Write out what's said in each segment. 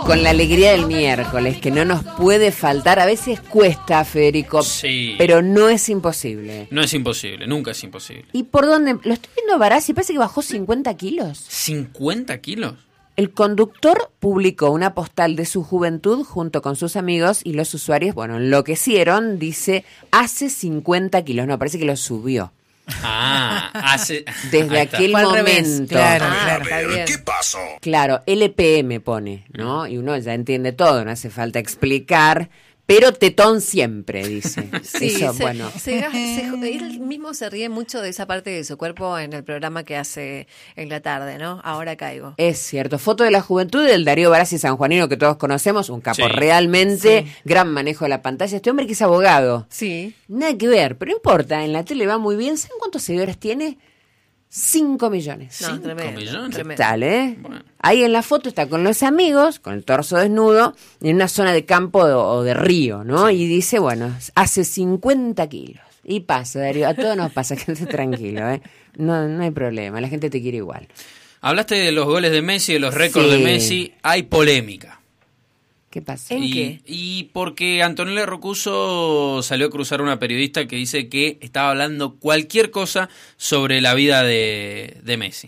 con la alegría del miércoles, que no nos puede faltar. A veces cuesta, Federico, sí, pero no es imposible. No es imposible, nunca es imposible. ¿Y por dónde? Lo estoy viendo a Barassi, parece que bajó 50 kilos. ¿50 kilos? El conductor publicó una postal de su juventud junto con sus amigos y los usuarios, bueno, enloquecieron, dice, hace 50 kilos. No, parece que lo subió. Desde aquel momento. Claro. Está bien. ¿Qué pasó? Claro, LPM pone, ¿no? Y uno ya entiende todo, no hace falta explicar. Pero tetón siempre, dice. Sí, eso, bueno. Él mismo se ríe mucho de esa parte de su cuerpo en el programa que hace en la tarde, ¿no? Ahora caigo. Es cierto. Foto de la juventud del Darío Barassi sanjuanino que todos conocemos, un capo realmente, gran manejo de la pantalla. Este hombre que es abogado. Sí. Nada que ver, pero no importa, en la tele va muy bien. ¿Saben cuántos seguidores tiene? 5 millones. No, 5 millones. Tal, ¿eh? Bueno. Ahí en la foto está con los amigos, con el torso desnudo, en una zona de campo o de río, ¿no? Y dice, bueno, hace 50 kilos. Y pasa, Darío, a todos nos pasa, quédate tranquilo, ¿eh? No hay problema, la gente te quiere igual. Hablaste de los goles de Messi, de los récords de Messi. Hay polémica. ¿Qué pasa? ¿En qué? Y porque Antonella Rocuso salió a cruzar una periodista que dice que estaba hablando cualquier cosa sobre la vida de Messi.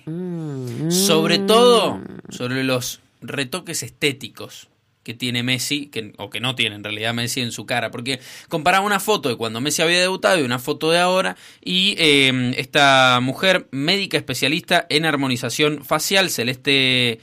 Sobre todo sobre los retoques estéticos que tiene Messi, o que no tiene en realidad Messi en su cara, porque comparaba una foto de cuando Messi había debutado y una foto de ahora, y esta mujer médica especialista en armonización facial, Celeste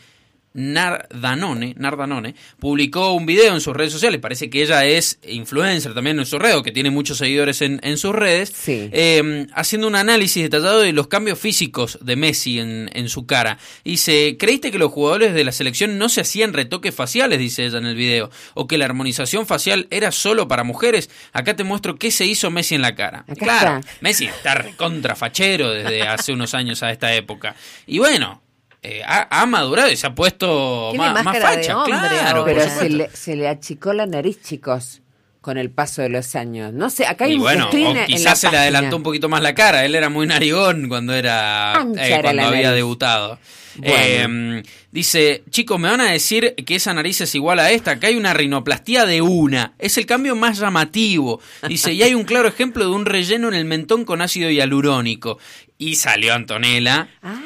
Nardanone, publicó un video en sus redes sociales. Parece que ella es influencer también en sus redes, o que tiene muchos seguidores en sus redes, haciendo un análisis detallado de los cambios físicos de Messi en su cara. Dice, ¿creíste que los jugadores de la selección no se hacían retoques faciales? Dice ella en el video, o que la armonización facial era solo para mujeres. Acá te muestro qué se hizo Messi en la cara. Claro, Messi está recontrafachero desde hace unos años a esta época. Y bueno, ha madurado y se ha puesto más facha, claro. Pero se le achicó la nariz, chicos, con el paso de los años. No sé, acá hay quizás se le adelantó un poquito más la cara. Él era muy narigón cuando cuando había debutado. Bueno. Dice, chicos, me van a decir que esa nariz es igual a esta, que hay una rinoplastia de una. Es el cambio más llamativo. Dice, y hay un claro ejemplo de un relleno en el mentón con ácido hialurónico. Y salió Antonella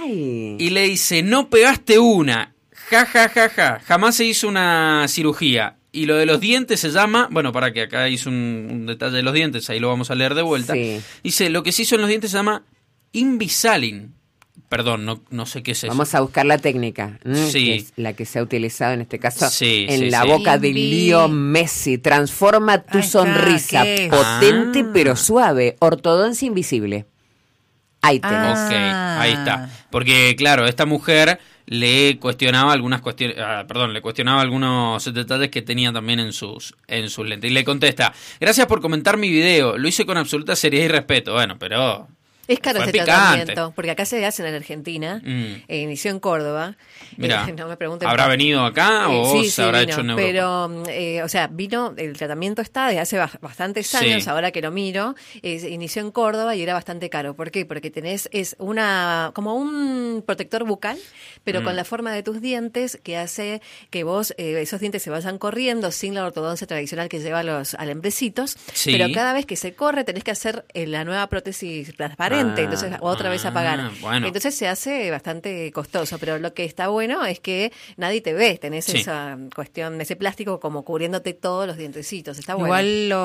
y le dice, no pegaste una. Ja, ja, ja, ja. Jamás se hizo una cirugía. Y lo de los dientes se llama, bueno, para que acá hizo un detalle de los dientes, ahí lo vamos a leer de vuelta. Dice, lo que se hizo en los dientes se llama Invisalign. Perdón, no sé qué es eso. Vamos a buscar la técnica, que es la que se ha utilizado en este caso en la boca de Leo Messi. Transforma tu sonrisa, potente pero suave, ortodoncia invisible. Ahí tenés. Ok, ahí está. Porque claro, esta mujer le cuestionaba algunas le cuestionaba algunos detalles que tenía también en sus lentes. Y le contesta, gracias por comentar mi video, lo hice con absoluta seriedad y respeto. Bueno, pero es caro ese tratamiento, porque acá se hacen en Argentina, inició en Córdoba. Mira, no me pregunten ¿habrá venido acá o se habrá hecho en Europa? Pero, vino, el tratamiento está desde hace bastantes años, ahora que lo miro, inició en Córdoba y era bastante caro. ¿Por qué? Porque es como un protector bucal, pero con la forma de tus dientes, que hace que vos, esos dientes se vayan corriendo sin la ortodoncia tradicional que lleva los alambrecitos, pero cada vez que se corre tenés que hacer la nueva prótesis transparente. Entonces otra vez a pagar. Bueno. Entonces se hace bastante costoso, pero lo que está bueno es que nadie te ve, tenés esa cuestión, ese plástico como cubriéndote todos los dientecitos, está bueno.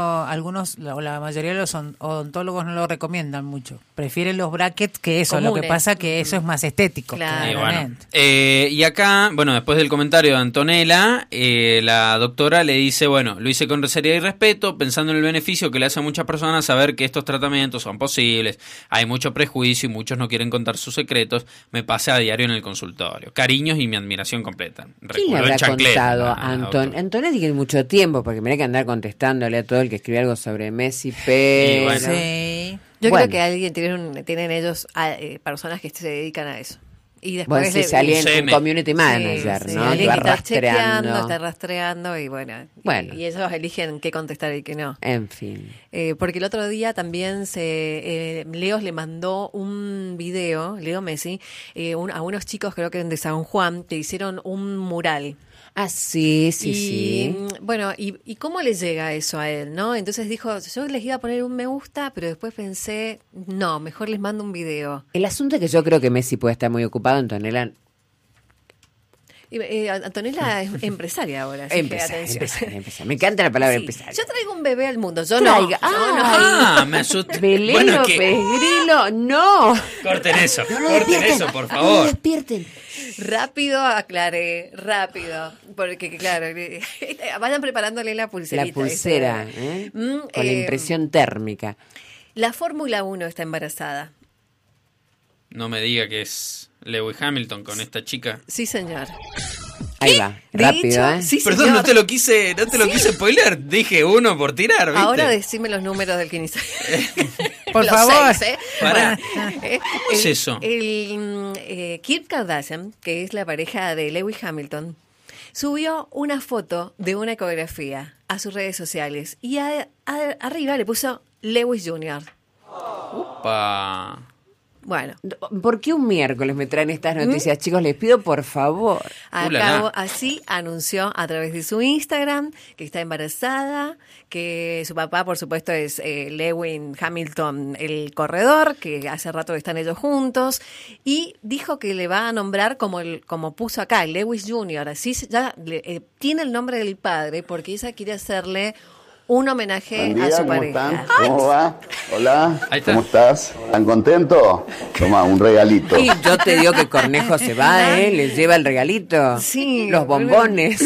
Igual la mayoría de los odontólogos no lo recomiendan mucho, prefieren los brackets que eso, comunes. Lo que pasa que eso es más estético. Claro. Y acá, bueno, después del comentario de Antonella, la doctora le dice, bueno, lo hice con seriedad y respeto, pensando en el beneficio que le hace a muchas personas saber que estos tratamientos son posibles. Hay mucho prejuicio y muchos no quieren contar sus secretos. Me pasa a diario en el consultorio. Cariños y mi admiración completa. ¿Quién le habrá contado a Antonella tiene mucho tiempo, porque mira que andar contestándole a todo el que escribe algo sobre Messi, pero... Yo creo que alguien tienen ellos personas que se dedican a eso. Y después si alguien un community manager, ¿no? Alguien que está rastreando y bueno. Y ellos eligen qué contestar y qué no. En fin. Porque el otro día también Leo le mandó un video, Leo Messi, a unos chicos creo que de San Juan, que hicieron un mural. Ah, sí. Bueno, ¿y cómo le llega eso a él, no? Entonces dijo, yo les iba a poner un me gusta, pero después pensé, no, mejor les mando un video. El asunto es que yo creo que Messi puede estar muy ocupado, Antonella. Antonella es empresaria ahora. Así Empresaria. Me encanta la palabra Sí. empresaria. Yo traigo un bebé al mundo, yo Traiga. no. Me asusté. Belén Bueno, López que Grillo, no. corten eso, No lo corten despierten. eso, por No lo favor. despierten. Rápido aclaré, rápido. Porque claro, vayan preparándole la pulserita. La pulsera, ¿eh? Con la eh, impresión térmica. La Fórmula 1 está embarazada. No me diga que es Lewis Hamilton con esta chica. Sí, señor. Ahí va, De rápido, hecho, ¿eh? sí, Perdón, señor. no te lo quise spoiler. Dije uno por tirar, ¿viste? Ahora decime los números del Kinis. Por Los favor. 6, ¿eh? Pará. Bueno, ¿Cómo es eso? Kim Kardashian, que es la pareja de Lewis Hamilton, subió una foto de una ecografía a sus redes sociales y arriba le puso Lewis Jr. Pa. Bueno, ¿Por qué un miércoles me traen estas noticias, chicos? Les pido por favor. Ulala. así anunció a través de su Instagram que está embarazada, que su papá, por supuesto, es Lewis Hamilton, el corredor, que hace rato están ellos juntos, y dijo que le va a nombrar como puso acá, Lewis Jr., así ya tiene el nombre del padre, porque ella quiere hacerle un homenaje Buen día, a su ¿cómo pareja. están? ¿Cómo va? Hola, Ahí está. ¿cómo estás? ¿Tan contento? Toma, un regalito. Y yo te digo que Cornejo se va, ¿eh? Les lleva el regalito. Sí, Los bombones.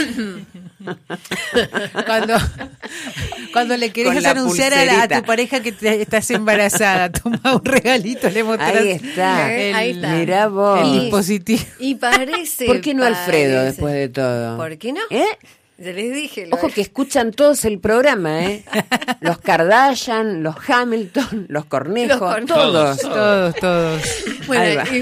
Cuando le Con querés la anunciar a pulserita. tu pareja que estás embarazada, toma un regalito, le mostrás Ahí está. Ahí está. Mirá vos. el dispositivo. Y parece... ¿Por qué no Alfredo parece- después de todo? ¿Por qué no? ¿Eh? Ya les dije. Ojo que escuchan todos el programa, ¿eh? Los Kardashian, los Hamilton, los Cornejos, Los Cornejos. todos. Todos. Ahí va. Bueno,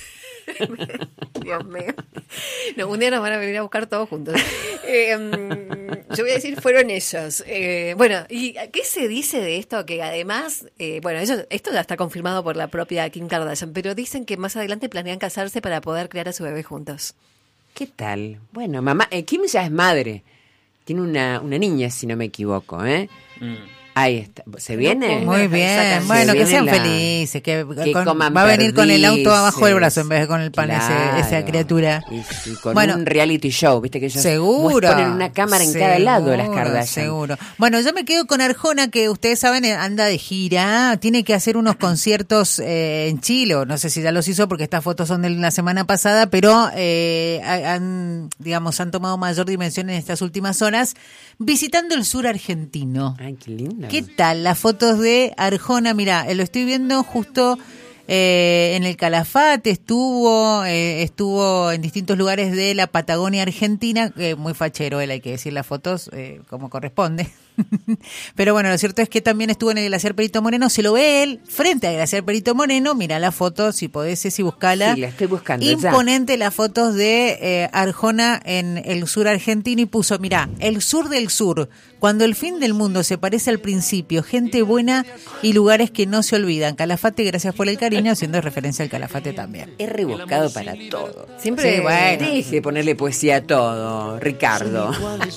Dios mío. No, un día nos van a venir a buscar todos juntos. Yo voy a decir, fueron ellos. Bueno, ¿y qué se dice de esto? Que además, bueno, esto ya está confirmado por la propia Kim Kardashian, pero dicen que más adelante planean casarse para poder criar a su bebé juntos. ¿Qué tal? Bueno, mamá, Kim ya es madre. Tiene una niña, si no me equivoco, ¿eh? Ahí está. ¿Se viene? Muy bien. Bueno, que viene sean la- felices. Que coman va a venir con el auto abajo del perdices. brazo en vez de con el pan Claro. esa criatura. Y con Bueno, un reality show, viste que ellos Seguro. ponen una cámara en cada lado de las Kardashian. Seguro. Bueno, yo me quedo con Arjona, que ustedes saben, anda de gira. Tiene que hacer unos conciertos en Chile. O no sé si ya los hizo porque estas fotos son de la semana pasada, pero han tomado mayor dimensión en estas últimas horas visitando el sur argentino. Ay, qué lindo. ¿Qué tal las fotos de Arjona? Mira, lo estoy viendo justo en el Calafate, estuvo en distintos lugares de la Patagonia Argentina, muy fachero él, hay que decir las fotos como corresponde. Pero bueno, lo cierto es que también estuvo en el Glaciar Perito Moreno, se lo ve él frente al Glaciar Perito Moreno, mira la foto, si podés, si buscala. Sí, la estoy buscando ya. Imponente las fotos de Arjona en el sur argentino y puso, mira, el sur del sur, cuando el fin del mundo se parece al principio, gente buena y lugares que no se olvidan. Calafate, gracias por el cariño, haciendo referencia al Calafate también. Es rebuscado para todo. Siempre, Sí, bueno, deje de ponerle poesía a todo, Ricardo.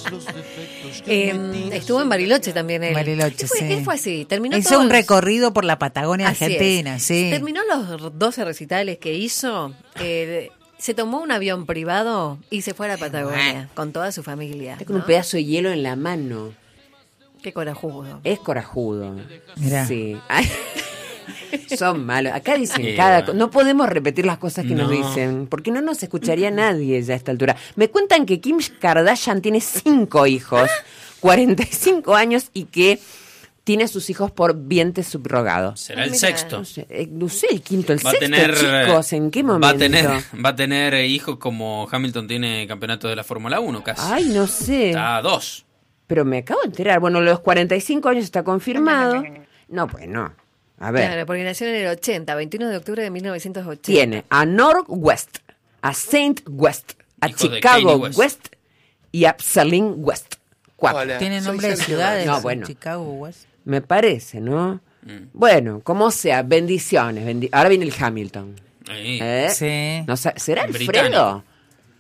Estuvo en Bariloche también él. Bariloche, sí. Él fue así, terminó Hizo todos- un recorrido por la Patagonia Así Argentina, es. sí. Terminó los 12 recitales que hizo, se tomó un avión privado y se fue a la Patagonia con toda su familia. Está con ¿no? un pedazo de hielo en la mano. Qué corajudo. Es corajudo. Mirá. Sí. Ay, son malos. Acá dicen Sí, cada bueno. cosa. No podemos repetir las cosas que nos No. dicen, porque no nos escucharía nadie ya a esta altura. Me cuentan que Kim Kardashian tiene 5 hijos, 45 años y que tiene a sus hijos por vientre subrogado. Será el Mira. sexto. No sé, el quinto, el Va a sexto, tener, chicos, ¿en qué momento? Va a tener hijos como Hamilton tiene campeonato de la Fórmula 1 casi. Ay, no sé. Está a 2. Pero me acabo de enterar. Bueno, los 45 años está confirmado. No, pues no. A ver. Claro, porque nació en el 80, 21 de octubre de 1980. Tiene a Northwest, a Saint West, a Hijos de Chicago Kanye West. West. y a Saline West. 4. Tiene nombre de ciudades. No, bueno. Chicago, West. Me parece, ¿no? Bueno, como sea, bendiciones. Ahora viene el Hamilton. Ahí. ¿Eh? Sí. No sé, ¿será Alfredo? Británico.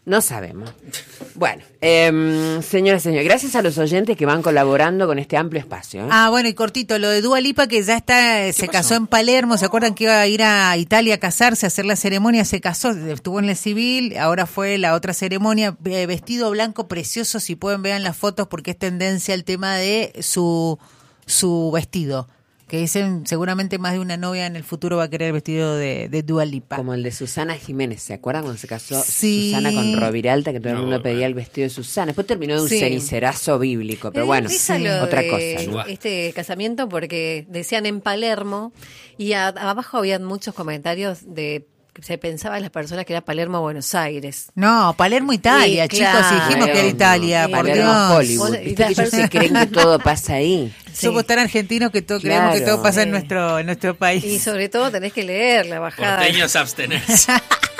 No sabemos. Bueno, señoras y señores, gracias a los oyentes que van colaborando con este amplio espacio. Bueno, y cortito, lo de Dua Lipa, que ya se pasó? casó en Palermo. ¿Se acuerdan que iba a ir a Italia a casarse, a hacer la ceremonia? Se casó, estuvo en el civil, ahora fue la otra ceremonia, vestido blanco precioso, si pueden vean las fotos, porque es tendencia el tema de su vestido. Que dicen seguramente más de una novia en el futuro va a querer el vestido de Dua Lipa. Como el de Susana Jiménez, ¿se acuerdan cuando se casó Sí. Susana con Roviralta, que todo el mundo pedía el vestido de Susana? Después terminó de un Sí. cenicerazo bíblico, pero bueno, Risa lo otra de cosa, ¿no? este casamiento, porque decían en Palermo y abajo habían muchos comentarios de que se pensaba en las personas que era Palermo Buenos Aires. No, Palermo, Italia, Sí, chicos, claro. si dijimos que era Italia, por Palermo, Dios. Hollywood. Vos- Viste que ellos se creen que todo pasa ahí. Sí. Somos tan argentinos que creemos que Claro. todo pasa en Sí. nuestro país. Y sobre todo tenés que leer la bajada. Porteños abstenerse.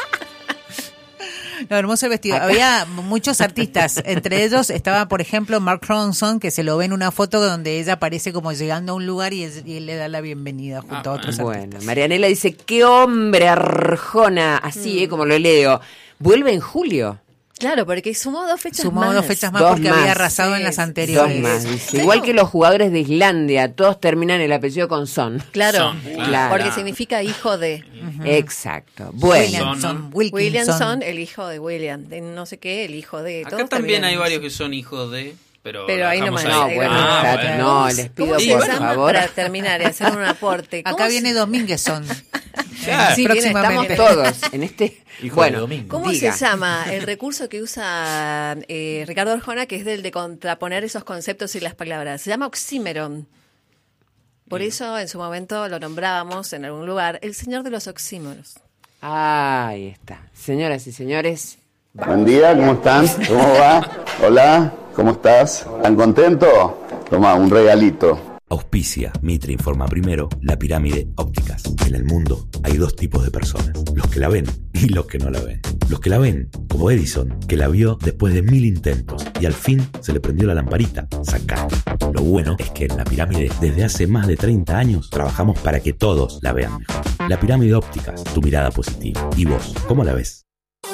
No, hermoso el vestido. Acá. Había muchos artistas. Entre ellos estaba, por ejemplo, Mark Ronson, que se lo ve en una foto donde ella aparece como llegando a un lugar y él le da la bienvenida junto a otros Bueno, artistas. Marianela dice, qué hombre, Arjona, así, como lo leo. Vuelve en julio. Claro, porque sumó 2 fechas Sumó más. 2 fechas más Dos porque más. había arrasado en las Sí, anteriores. Dos más, dice. Igual que los jugadores de Islandia, todos terminan el apellido con son. Claro, Son, claro. porque significa hijo de. Exacto. Bueno, Wilkinson. el hijo de William, de no sé qué, el hijo de. Acá todos también terminan hay en- varios que son hijos de... Pero ahí lo nomás, dejamos no, ahí. bueno, Ah, está- bueno. no, les pido ¿Cómo se por llama favor. para terminar y hacer un aporte? ¿Cómo Acá se- viene Domínguezson. Claro. Sí, bien, Estamos próximamente. todos en este... Hijo bueno, de Domingo. ¿Cómo diga. se llama el recurso que usa Ricardo Arjona, que es del de contraponer esos conceptos y las palabras? Se llama oxímeron. Por eso en su momento lo nombrábamos en algún lugar, el señor de los oxímeros. Ahí está. Señoras y señores, Buen día, ¿cómo están? ¿Cómo va? Hola, ¿cómo estás? ¿Están contentos? Toma, un regalito. Auspicia Mitre Informa Primero, La Pirámide Ópticas. En el mundo hay 2 tipos de personas, los que la ven y los que no la ven. Los que la ven, como Edison, que la vio después de 1000 intentos y al fin se le prendió la lamparita. Sacá. Lo bueno es que en La Pirámide, desde hace más de 30 años, trabajamos para que todos la vean mejor. La Pirámide Ópticas, tu mirada positiva. ¿Y vos, cómo la ves?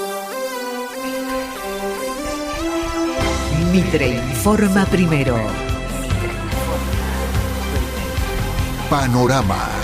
Mitre Informa Primero. Panorama.